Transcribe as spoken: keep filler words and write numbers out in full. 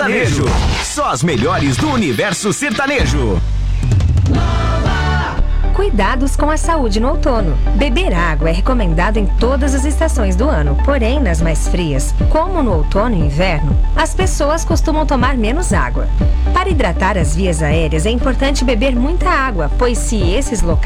Sertanejo. Só as melhores do universo sertanejo. Cuidados com a saúde no outono. Beber água é recomendado em todas as estações do ano, porém nas mais frias, como no outono e inverno, as pessoas costumam tomar menos água. Para hidratar as vias aéreas é importante beber muita água, pois se esses locais